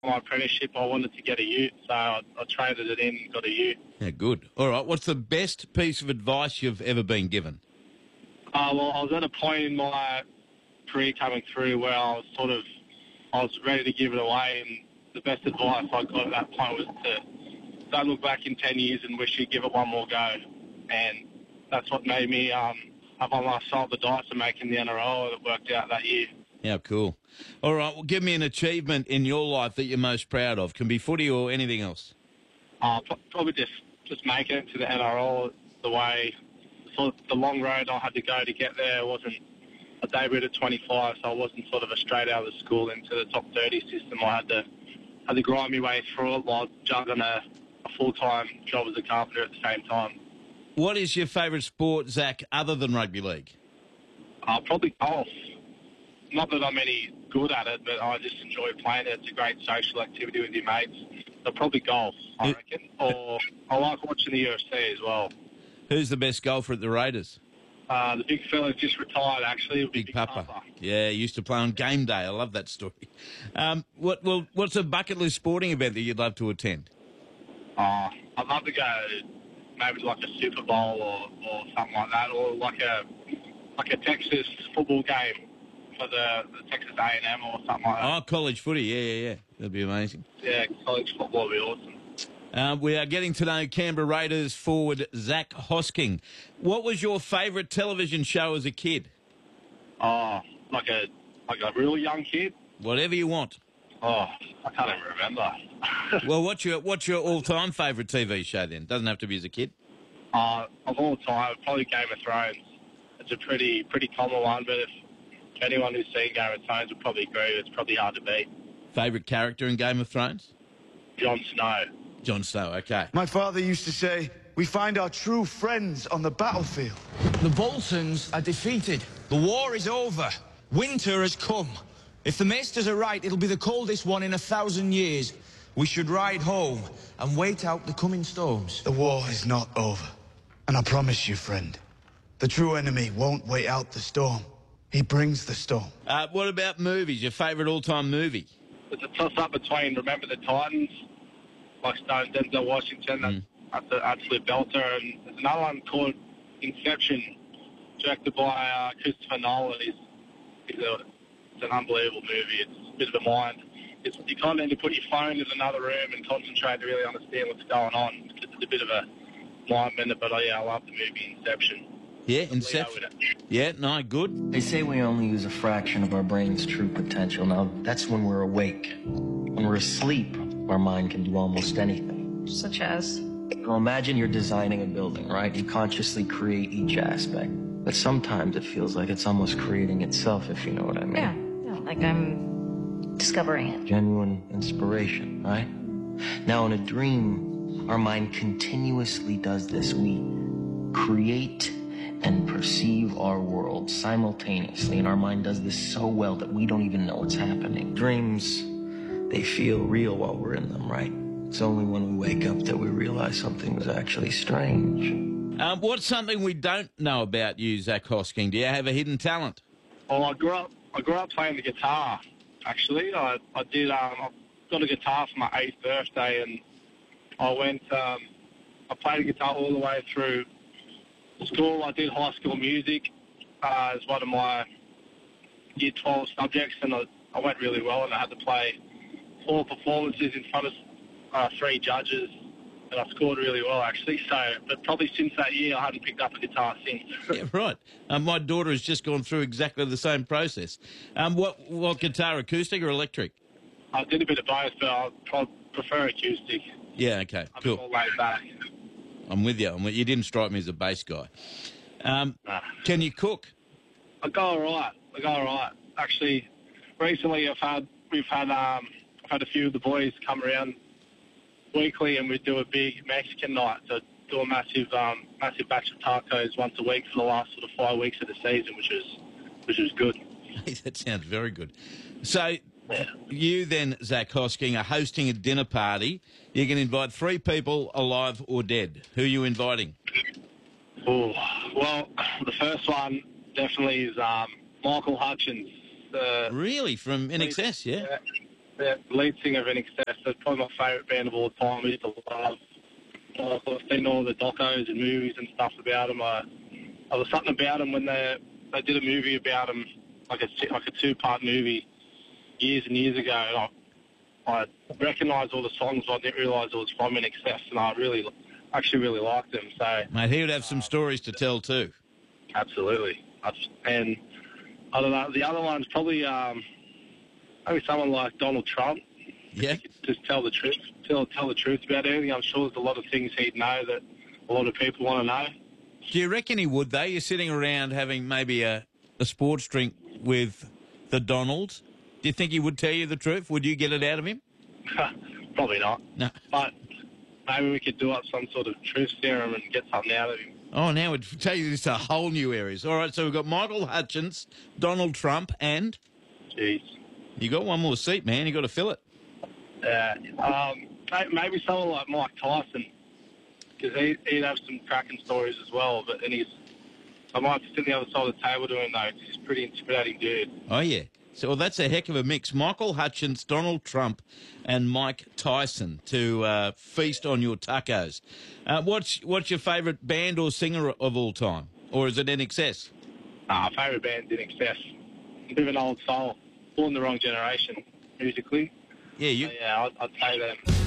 my apprenticeship, I wanted to get a ute, so I traded it in and got a ute. Yeah, good. All right, what's the best piece of advice you've ever been given? Well, I was at a point in my career coming through where I was ready to give it away, and the best advice I got at that point was to don't look back in 10 years and wish you'd give it one more go. And that's what made me have on myself the dice of making the NRL, and it worked out that year. How cool. All right, well, give me an achievement in your life that you're most proud of. Can be footy or anything else. Probably just making it to the NRL the way, sort of the long road I had to go to get there. Wasn't a debuted at 25, so I wasn't sort of a straight out of school into the top 30 system. I had to grind my way through it while juggling a full-time job as a carpenter at the same time. What is your favourite sport, Zach, other than rugby league? Probably golf. Not that I'm any good at it, but I just enjoy playing it. It's a great social activity with your mates. So probably golf, I reckon. Or I like watching the UFC as well. Who's the best golfer at the Raiders? The big fella's just retired, actually. Big Papa. Yeah, he used to play on game day. I love that story. What's a bucket list sporting event that you'd love to attend? I'd love to go maybe like a Super Bowl or something like that, or like a Texas football game for the Texas A&M or something like that. Oh, college footy. Yeah. That'd be amazing. Yeah, college football would be awesome. We are getting to know Canberra Raiders forward Zach Hosking. What was your favourite television show as a kid? Like a real young kid? Whatever you want. I can't even remember. Well, what's your all-time favourite TV show then? Doesn't have to be as a kid. Of all time, probably Game of Thrones. It's a pretty common one, but if anyone who's seen Game of Thrones would probably agree it's probably hard to beat. Favourite character in Game of Thrones? Jon Snow. Jon Snow, okay. My father used to say, we find our true friends on the battlefield. The Boltons are defeated. The war is over. Winter has come. If the Maesters are right, it'll be the coldest one in 1,000 years. We should ride home and wait out the coming storms. The war is not over. And I promise you, friend, the true enemy won't wait out the storm. He brings the storm. What about movies? Your favourite all-time movie? It's a toss-up between Remember the Titans, like starring Denzel Washington, that's an absolute belter, and there's another one called Inception, directed by Christopher Nolan. It's an unbelievable movie. It's a bit of a mind. You kind of need to put your phone in another room and concentrate to really understand what's going on. It's a bit of a mind bender, but I love the movie Inception. Yeah, Inception. Yeah, no, good. They say we only use a fraction of our brain's true potential. Now, that's when we're awake. When we're asleep, our mind can do almost anything. Such as? Well, imagine you're designing a building, right? You consciously create each aspect. But sometimes it feels like it's almost creating itself, if you know what I mean. Yeah, like I'm discovering it. Genuine inspiration, right? Now, in a dream, our mind continuously does this. We create and perceive our world simultaneously, and our mind does this so well that we don't even know what's happening. Dreams, they feel real while we're in them, right? It's only when we wake up that we realize something was actually strange. What's something we don't know about you, Zach Hosking? Do you have a hidden talent? Well, I grew up playing the guitar, actually. I got a guitar for my 8th birthday, and I played the guitar all the way through school. I did high school music as one of my year 12 subjects, and I went really well, and I had to play 4 performances in front of 3 judges, and I scored really well, actually. But probably since that year, I haven't picked up a guitar since. Yeah, right. My daughter has just gone through exactly the same process. What guitar, acoustic or electric? I did a bit of both, but I prefer acoustic. Yeah, okay, cool. I'm more laid back. I'm with you. You didn't strike me as a bass guy. Can you cook? I go all right. Actually, recently we've had a few of the boys come around weekly, and we do a big Mexican night. So do a massive batch of tacos once a week for the last sort of 5 weeks of the season, which is good. That sounds very good. So you then, Zach Hosking, are hosting a dinner party. You can invite 3 people, alive or dead. Who are you inviting? Oh, well, the first one definitely is Michael Hutchins. Really? From NXS, yeah? the lead singer of INXS. That's probably my favourite band of all time. I used to love. I've seen all the docos and movies and stuff about them. There was something about them when they did a movie about them, like a two-part movie years and years ago. And I recognised all the songs, but I didn't realise it was from INXS, and I actually really liked them. So, Mate, he would have some stories to tell too. Absolutely. And I don't know, the other one's probably maybe someone like Donald Trump. Yeah. Just tell the truth. Tell the truth about anything. I'm sure there's a lot of things he'd know that a lot of people want to know. Do you reckon he would, though? You're sitting around having maybe a sports drink with the Donalds. Do you think he would tell you the truth? Would you get it out of him? Probably not. No. But maybe we could do up some sort of truth serum and get something out of him. Oh, now we'd tell you this to whole new areas. All right, so we've got Michael Hutchence, Donald Trump, and... Jeez. You got one more seat, man. You got to fill it. Maybe someone like Mike Tyson, because he'd have some cracking stories as well. But I might sit on the other side of the table to him, though. He's a pretty intimidating dude. Oh, yeah. So, well, that's a heck of a mix. Michael Hutchence, Donald Trump, and Mike Tyson to feast on your tacos. What's your favourite band or singer of all time? Or is it INXS? Favourite band's INXS. A bit of an old soul. Born the wrong generation, musically. Yeah, I'd say them.